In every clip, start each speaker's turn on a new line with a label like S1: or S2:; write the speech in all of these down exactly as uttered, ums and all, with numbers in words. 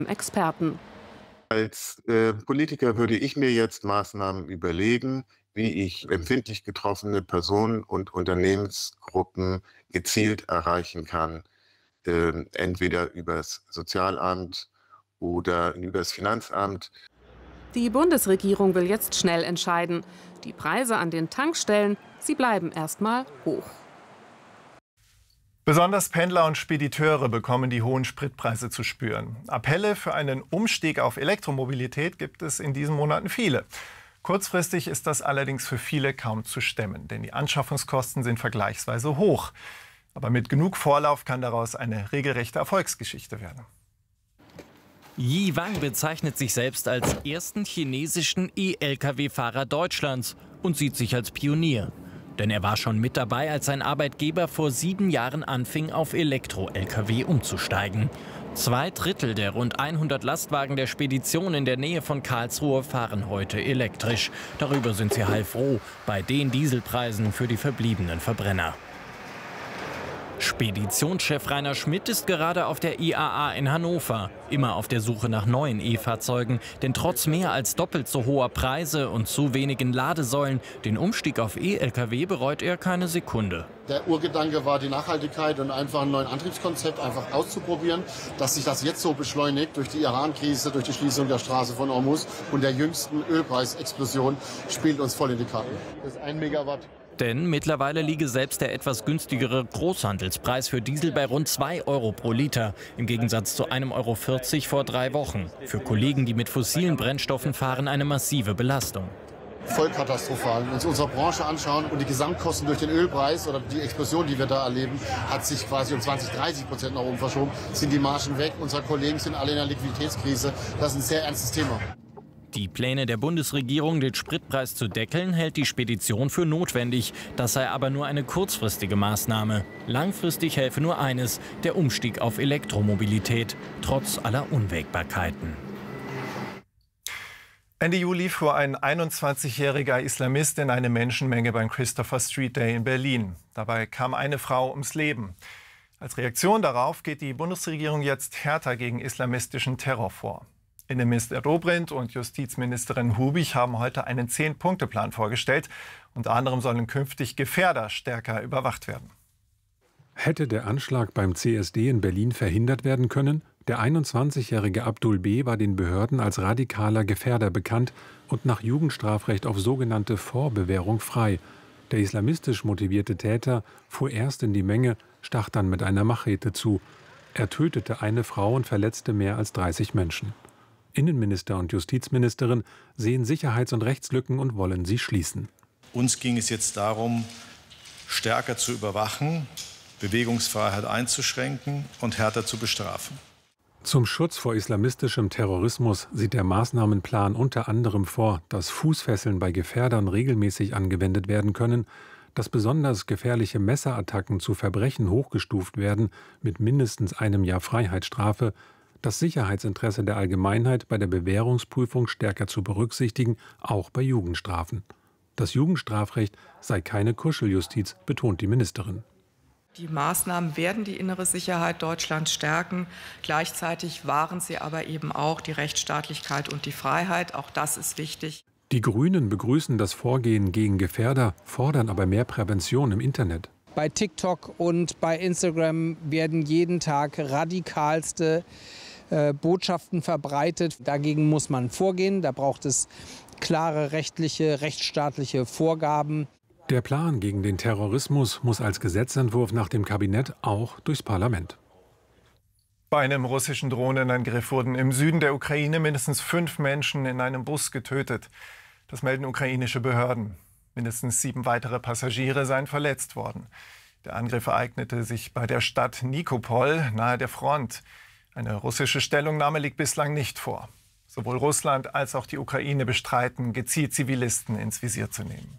S1: Experten.
S2: Als äh, Politiker würde ich mir jetzt Maßnahmen überlegen, wie ich empfindlich getroffene Personen und Unternehmensgruppen gezielt erreichen kann, äh, entweder übers Sozialamt oder übers Finanzamt.
S1: Die Bundesregierung will jetzt schnell entscheiden. Die Preise an den Tankstellen, sie bleiben erstmal hoch.
S3: Besonders Pendler und Spediteure bekommen die hohen Spritpreise zu spüren. Appelle für einen Umstieg auf Elektromobilität gibt es in diesen Monaten viele. Kurzfristig ist das allerdings für viele kaum zu stemmen, denn die Anschaffungskosten sind vergleichsweise hoch. Aber mit genug Vorlauf kann daraus eine regelrechte Erfolgsgeschichte werden.
S4: Yi Wang bezeichnet sich selbst als ersten chinesischen E-L K W-Fahrer Deutschlands und sieht sich als Pionier. Denn er war schon mit dabei, als sein Arbeitgeber vor sieben Jahren anfing, auf Elektro-L K W umzusteigen. Zwei Drittel der rund hundert Lastwagen der Spedition in der Nähe von Karlsruhe fahren heute elektrisch. Darüber sind sie heilfroh bei den Dieselpreisen für die verbliebenen Verbrenner. Speditionschef Rainer Schmidt ist gerade auf der I A A in Hannover, immer auf der Suche nach neuen E-Fahrzeugen, denn trotz mehr als doppelt so hoher Preise und zu wenigen Ladesäulen, den Umstieg auf E-L K W bereut er keine Sekunde.
S5: Der Urgedanke war die Nachhaltigkeit und einfach ein neues Antriebskonzept einfach auszuprobieren. Dass sich das jetzt so beschleunigt durch die Iran-Krise, durch die Schließung der Straße von Hormuz und der jüngsten Ölpreisexplosion, spielt uns voll in die Karten. Das ist ein Megawatt.
S4: Denn mittlerweile liege selbst der etwas günstigere Großhandelspreis für Diesel bei rund zwei Euro pro Liter, im Gegensatz zu einem Euro vierzig vor drei Wochen. Für Kollegen, die mit fossilen Brennstoffen fahren, eine massive Belastung.
S5: Voll katastrophal. Wenn wir uns unsere Branche anschauen und die Gesamtkosten durch den Ölpreis oder die Explosion, die wir da erleben, hat sich quasi um zwanzig, dreißig Prozent nach oben verschoben, sind die Margen weg. Unsere Kollegen sind alle in der Liquiditätskrise. Das ist ein sehr ernstes Thema.
S4: Die Pläne der Bundesregierung, den Spritpreis zu deckeln, hält die Spedition für notwendig. Das sei aber nur eine kurzfristige Maßnahme. Langfristig helfe nur eines, der Umstieg auf Elektromobilität, trotz aller Unwägbarkeiten.
S3: Ende Juli fuhr ein einundzwanzigjähriger Islamist in eine Menschenmenge beim Christopher Street Day in Berlin. Dabei kam eine Frau ums Leben. Als Reaktion darauf geht die Bundesregierung jetzt härter gegen islamistischen Terror vor. Innenminister Dobrindt und Justizministerin Hubig haben heute einen Zehn-Punkte-Plan vorgestellt. Unter anderem sollen künftig Gefährder stärker überwacht werden.
S6: Hätte der Anschlag beim C S D in Berlin verhindert werden können? Der einundzwanzigjährige Abdul B. war den Behörden als radikaler Gefährder bekannt und nach Jugendstrafrecht auf sogenannte Vorbewährung frei. Der islamistisch motivierte Täter fuhr erst in die Menge, stach dann mit einer Machete zu. Er tötete eine Frau und verletzte mehr als dreißig Menschen. Innenminister und Justizministerin sehen Sicherheits- und Rechtslücken und wollen sie schließen.
S7: Uns ging es jetzt darum, stärker zu überwachen, Bewegungsfreiheit einzuschränken und härter zu bestrafen.
S6: Zum Schutz vor islamistischem Terrorismus sieht der Maßnahmenplan unter anderem vor, dass Fußfesseln bei Gefährdern regelmäßig angewendet werden können, dass besonders gefährliche Messerattacken zu Verbrechen hochgestuft werden mit mindestens einem Jahr Freiheitsstrafe, das Sicherheitsinteresse der Allgemeinheit bei der Bewährungsprüfung stärker zu berücksichtigen, auch bei Jugendstrafen. Das Jugendstrafrecht sei keine Kuscheljustiz, betont die Ministerin.
S8: Die Maßnahmen werden die innere Sicherheit Deutschlands stärken. Gleichzeitig wahren sie aber eben auch die Rechtsstaatlichkeit und die Freiheit. Auch das ist wichtig.
S6: Die Grünen begrüßen das Vorgehen gegen Gefährder, fordern aber mehr Prävention im Internet.
S9: Bei TikTok und bei Instagram werden jeden Tag radikalste äh, Botschaften verbreitet. Dagegen muss man vorgehen. Da braucht es klare rechtliche, rechtsstaatliche Vorgaben.
S6: Der Plan gegen den Terrorismus muss als Gesetzentwurf nach dem Kabinett auch durchs Parlament.
S3: Bei einem russischen Drohnenangriff wurden im Süden der Ukraine mindestens fünf Menschen in einem Bus getötet. Das melden ukrainische Behörden. Mindestens sieben weitere Passagiere seien verletzt worden. Der Angriff ereignete sich bei der Stadt Nikopol nahe der Front. Eine russische Stellungnahme liegt bislang nicht vor. Sowohl Russland als auch die Ukraine bestreiten, gezielt Zivilisten ins Visier zu nehmen.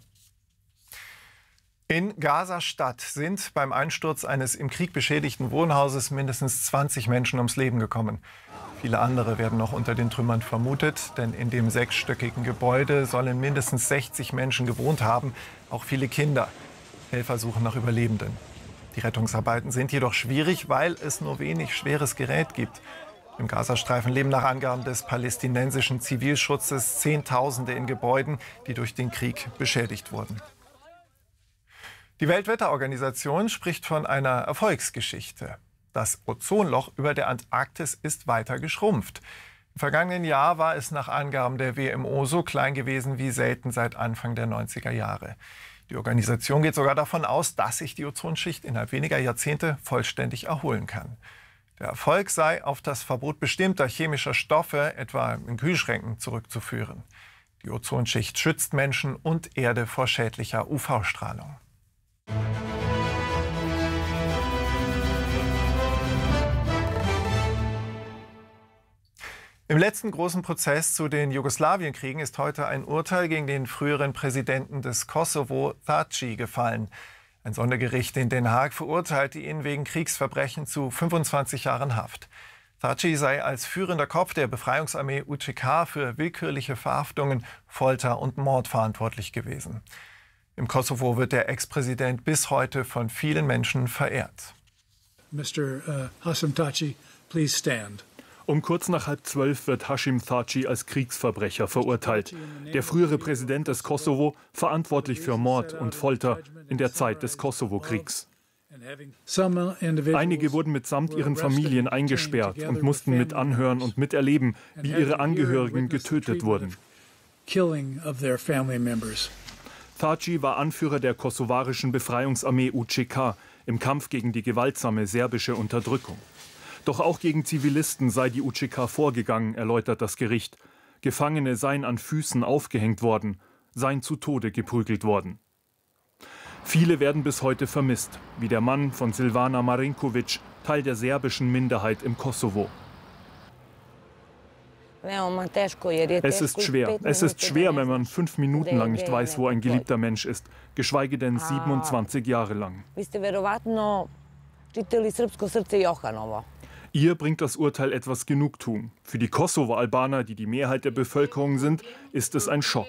S3: In Gaza-Stadt sind beim Einsturz eines im Krieg beschädigten Wohnhauses mindestens zwanzig Menschen ums Leben gekommen. Viele andere werden noch unter den Trümmern vermutet, denn in dem sechsstöckigen Gebäude sollen mindestens sechzig Menschen gewohnt haben, auch viele Kinder. Helfer suchen nach Überlebenden. Die Rettungsarbeiten sind jedoch schwierig, weil es nur wenig schweres Gerät gibt. Im Gazastreifen leben nach Angaben des palästinensischen Zivilschutzes Zehntausende in Gebäuden, die durch den Krieg beschädigt wurden. Die Weltwetterorganisation spricht von einer Erfolgsgeschichte. Das Ozonloch über der Antarktis ist weiter geschrumpft. Im vergangenen Jahr war es nach Angaben der W M O so klein gewesen wie selten seit Anfang der neunziger Jahre. Die Organisation geht sogar davon aus, dass sich die Ozonschicht innerhalb weniger Jahrzehnte vollständig erholen kann. Der Erfolg sei auf das Verbot bestimmter chemischer Stoffe, etwa in Kühlschränken, zurückzuführen. Die Ozonschicht schützt Menschen und Erde vor schädlicher U V-Strahlung. Im letzten großen Prozess zu den Jugoslawienkriegen ist heute ein Urteil gegen den früheren Präsidenten des Kosovo, Thaci, gefallen. Ein Sondergericht in Den Haag verurteilte ihn wegen Kriegsverbrechen zu fünfundzwanzig Jahren Haft. Thaci sei als führender Kopf der Befreiungsarmee U C K für willkürliche Verhaftungen, Folter und Mord verantwortlich gewesen. Im Kosovo wird der Ex-Präsident bis heute von vielen Menschen verehrt.
S10: Mister Uh, Hashim Thaci, please stand.
S11: Um kurz nach halb zwölf wird Hashim Thaci als Kriegsverbrecher verurteilt. Der frühere Präsident des Kosovo, verantwortlich für Mord und Folter in der Zeit des Kosovo-Kriegs. Einige wurden mitsamt ihren Familien eingesperrt und mussten mit anhören und miterleben, wie ihre Angehörigen getötet wurden. Thaci war Anführer der kosovarischen Befreiungsarmee U C K im Kampf gegen die gewaltsame serbische Unterdrückung. Doch auch gegen Zivilisten sei die U C K vorgegangen, erläutert das Gericht. Gefangene seien an Füßen aufgehängt worden, seien zu Tode geprügelt worden. Viele werden bis heute vermisst, wie der Mann von Silvana Marinkovic, Teil der serbischen Minderheit im Kosovo. Es ist schwer. Es ist schwer, wenn man fünf Minuten lang nicht weiß, wo ein geliebter Mensch ist, geschweige denn siebenundzwanzig Jahre lang. Ihr bringt das Urteil etwas Genugtuung. Für die Kosovo-Albaner, die die Mehrheit der Bevölkerung sind, ist es ein Schock.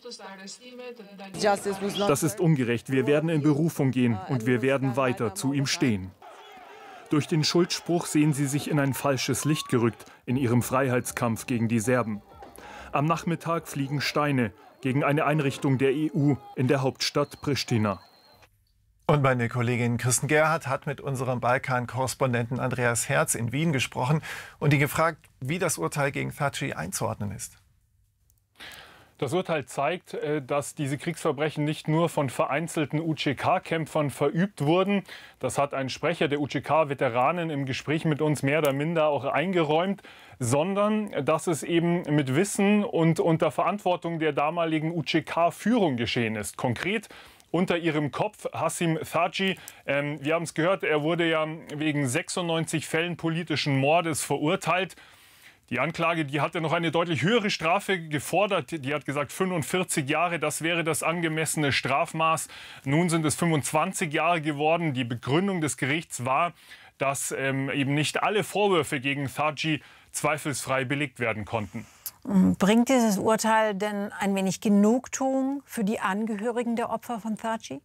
S11: Das ist ungerecht. Wir werden in Berufung gehen und wir werden weiter zu ihm stehen. Durch den Schuldspruch sehen sie sich in ein falsches Licht gerückt in ihrem Freiheitskampf gegen die Serben. Am Nachmittag fliegen Steine gegen eine Einrichtung der E U in der Hauptstadt Pristina.
S3: Und meine Kollegin Kirsten Gerhardt hat mit unserem Balkan-Korrespondenten Andreas Herz in Wien gesprochen und ihn gefragt, wie das Urteil gegen Thaci einzuordnen ist.
S11: Das Urteil zeigt, dass diese Kriegsverbrechen nicht nur von vereinzelten U C K-Kämpfern verübt wurden. Das hat ein Sprecher der U C K-Veteranen im Gespräch mit uns mehr oder minder auch eingeräumt, sondern dass es eben mit Wissen und unter Verantwortung der damaligen U C K-Führung geschehen ist. Konkret unter ihrem Kopf Hashim Thaci. Ähm, wir haben es gehört, er wurde ja wegen sechsundneunzig Fällen politischen Mordes verurteilt. Die Anklage, die hatte noch eine deutlich höhere Strafe gefordert. Die hat gesagt fünfundvierzig Jahre, das wäre das angemessene Strafmaß. Nun sind es fünfundzwanzig Jahre geworden. Die Begründung des Gerichts war, dass ähm, eben nicht alle Vorwürfe gegen Thaci zweifelsfrei belegt werden konnten.
S12: Bringt dieses Urteil denn ein wenig Genugtuung für die Angehörigen der Opfer von Thaci?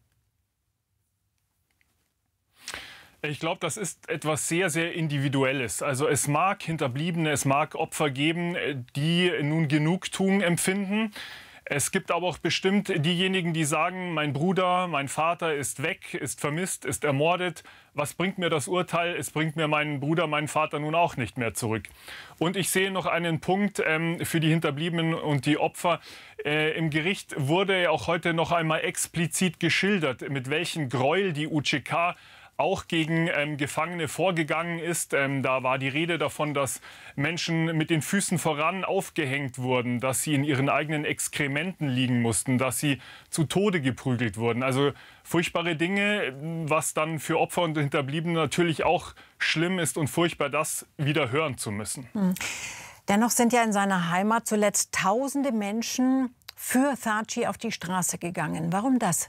S11: Ich glaube, das ist etwas sehr, sehr Individuelles. Also es mag Hinterbliebene, es mag Opfer geben, die nun Genugtuung empfinden. Es gibt aber auch bestimmt diejenigen, die sagen, mein Bruder, mein Vater ist weg, ist vermisst, ist ermordet. Was bringt mir das Urteil? Es bringt mir meinen Bruder, meinen Vater nun auch nicht mehr zurück. Und ich sehe noch einen Punkt ähm, für die Hinterbliebenen und die Opfer. Äh, Im Gericht wurde ja auch heute noch einmal explizit geschildert, mit welchen Gräuel die U C K auch gegen ähm, Gefangene vorgegangen ist. Ähm, da war die Rede davon, dass Menschen mit den Füßen voran aufgehängt wurden, dass sie in ihren eigenen Exkrementen liegen mussten, dass sie zu Tode geprügelt wurden. Also furchtbare Dinge, was dann für Opfer und Hinterbliebene natürlich auch schlimm ist und furchtbar, das wieder hören zu müssen.
S12: Hm. Dennoch sind ja in seiner Heimat zuletzt tausende Menschen für Thaci auf die Straße gegangen. Warum das?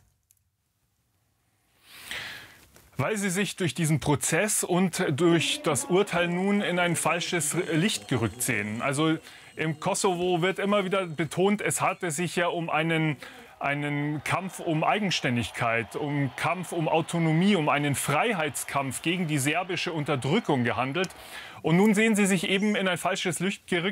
S11: Weil sie sich durch diesen Prozess und durch das Urteil nun in ein falsches Licht gerückt sehen. Also im Kosovo wird immer wieder betont, es hatte sich ja um einen einen Kampf um Eigenständigkeit, um Kampf um Autonomie, um einen Freiheitskampf gegen die serbische Unterdrückung gehandelt. Und nun sehen sie sich eben in ein falsches Licht gerückt.